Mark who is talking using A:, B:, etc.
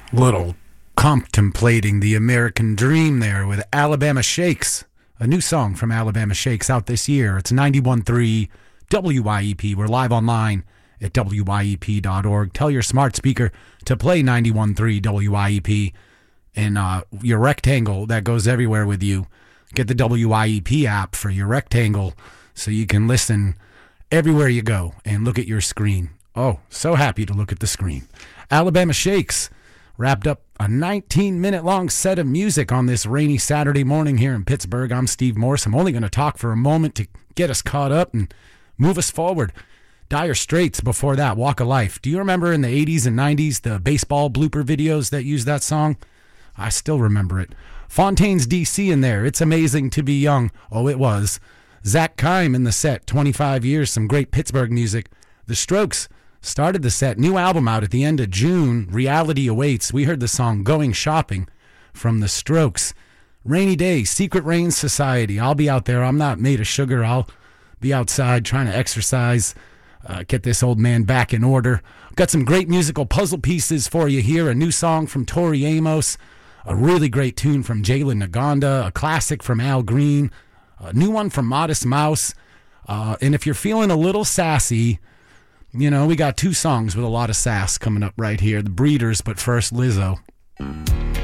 A: Little contemplating the American dream there with Alabama Shakes. A new song from Alabama Shakes out this year. It's 91.3 WYEP. We're live online at WYEP.org. Tell your smart speaker to play 91.3 WYEP and your rectangle that goes everywhere with you. Get the WYEP app for your rectangle so you can listen everywhere you go and look at your screen. Oh, so happy to look at the screen. Alabama Shakes wrapped up a 19-minute long set of music on this rainy Saturday morning here in Pittsburgh. I'm Steve Morse. I'm only going to talk for a moment to get us caught up and move us forward. Dire Straits before that, Walk of Life. Do you remember in the 80s and 90s the baseball blooper videos that used that song? I still remember it. Fontaine's DC in there. It's Amazing to Be Young. Oh, it was. Zach Kime in the set. 25 years, some great Pittsburgh music. The Strokes started the set. New album out at the end of June. Reality Awaits. We heard the song Going Shopping from The Strokes. Rainy Day, Secret Rain Society. I'll be out there. I'm not made of sugar. I'll be outside trying to exercise, get this old man back in order. Got some great musical puzzle pieces for you here. A new song from Tori Amos. A really great tune from Jalen Naganda. A classic from Al Green. A new one from Modest Mouse. And if you're feeling a little sassy, you know, we got two songs with a lot of sass coming up right here. The Breeders, but first Lizzo.